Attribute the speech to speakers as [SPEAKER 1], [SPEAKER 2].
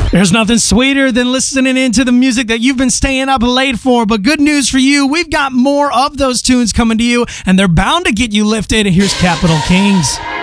[SPEAKER 1] There's nothing sweeter than listening into the music that you've been staying up late for, but good news for you, we've got more of those tunes coming to you, and they're bound to get you lifted. Here's Capital Kings.